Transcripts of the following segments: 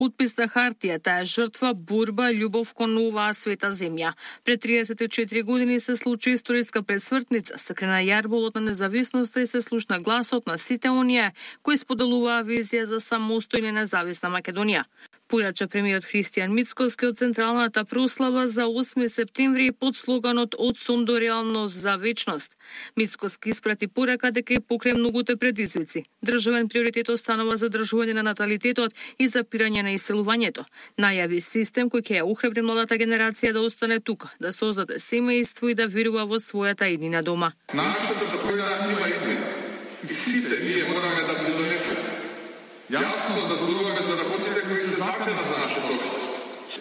Утписна хартија, таа е жртва, борба, љубов кон оваа света земја. Пред 34 години се случи историска пресвртница, се крена јарболот на независноста и се слушна гласот на сите оние кои споделуваа визија за самостојна и независна Македонија. Порача премиерот Христијан Мицкоски од централната прослава за 8 септември под слоганот "Од сум до реалност за вечност". Мицкоски испрати порака дека и покрај многуте предизвици, државен приоритет останува задржување на наталитетот и запирање на иселувањето. Најави систем кој ќе ја охрабри младата генерација да остане тука, да создаде семејство и да верува во својата иднина дома. Нашата Украина има иднина и сите ние мораме да придонесеме. Јасно да зборуваме за работите кои се закана за нашето општество.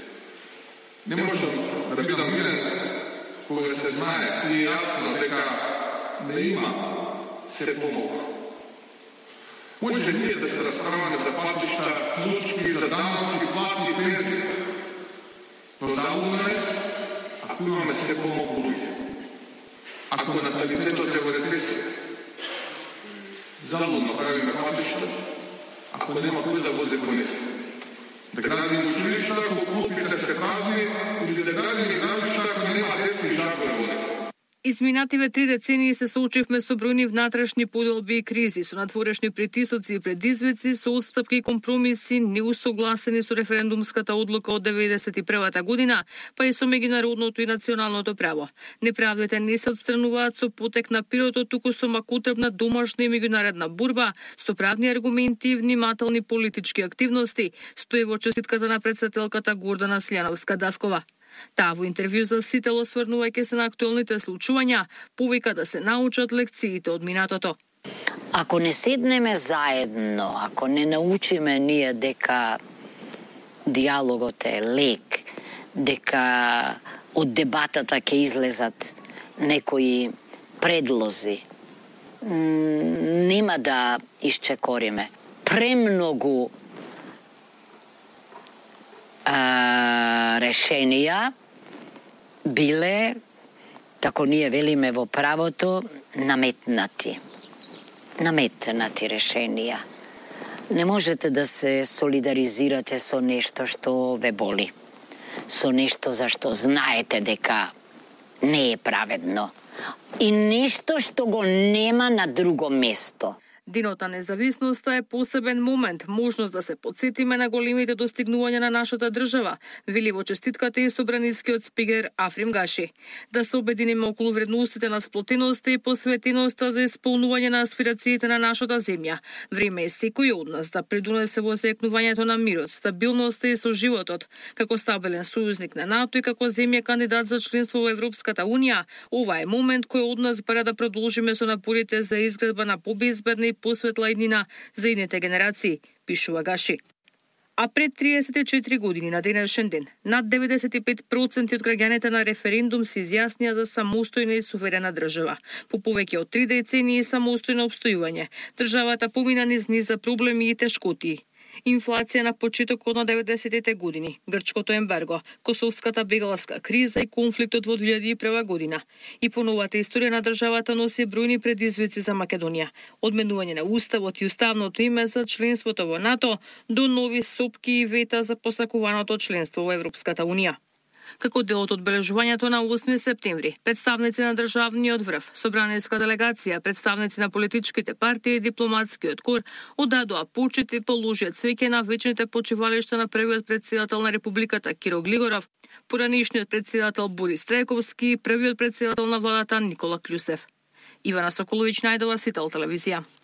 Не можам да бидам мирен кога се знае и е јасно дека не има се помог. Може ние да се расправаме за патишта, клучки, за даноци, плати и пензии. Но залудно е ако имаме се помог луѓе. Ако наталитетот е во рецесија, залудно правиме патишта, ако нема кој да вози по нив. Да градим училишта, ако клупите се празни, или да градим игралишта, ако нема деца и жакове во нив. Изминативе 3 децении се соочивме со бројни внатрешни поделби и кризи, со надворешни притисоци и предизвици, со отстапки и компромиси, неусогласени со референдумската одлука од 91 година, па и со меѓународното и националното право. Неправдите не се отстрануваат со потек на пирото, туку со макутрбна домашна и меѓународна борба, со правни аргументи и внимателни политички активности, стои во честитката на претседателката Гордана Слјановска-Давкова. Таа во интервју за Сител, осврнувајќи се на актуелните случувања, повика да се научат лекциите од минатото. Ако не седнеме заедно, ако не научиме ние дека диалогот е лек, дека од дебатата ќе излезат некои предлози, нема да исчекориме. Премногу решенија биле, како ние велиме во правото, наметнати решенија. Не можете да се солидаризирате со нешто што ве боли, со нешто за што знаете дека не е праведно и нешто што го нема на друго место. Денот на независноста е посебен момент, можност да се потсетиме на големите достигнувања на нашата држава, вели во честитката и собранискиот спикер Африм Гаши. Да се обединиме околу вредностите на сплотеноста и посветеноста за исполнување на аспирациите на нашата земја. Време е секој од нас да придонесе во зајакнувањето на мирот, стабилноста и соживотот. Како стабилен сојузник на НАТО и како земја кандидат за членство во Европската Унија, ова е момент кој од нас бара да продолжиме со напорите за изградба на побезбедна и посветла иднина за идните генерации, пишува Гаши. А пред 34 години на денешен ден, над 95% од граѓаните на референдум се изјаснија за самостојна и суверена држава. По повеќе од 3 децении самостојно обстојување, државата помина низ низа проблеми и тешкотии. Инфлација на почетокот на 90-те години, грчкото ембарго, косовската бегалска криза и конфликтот во 2001 година. И по новата историја на државата носи бројни предизвици за Македонија. Одменување на уставот и уставното име за членството во НАТО до нови сопки и вета за посакуваното членство во Европската Унија. Како дел од одбележувањето на 8 септември, представници на државниот врв, собраниска делегација, представници на политичките партии и дипломатскиот кор одадоа почит и положија цвеќе на вечните почивалишта на првиот претседател на Републиката Киро Глигоров, поранишниот претседател Борис Трајковски и првиот претседател на владата Никола Клјусев. Ивана Соколовиќ, Најдова, Сител телевизија.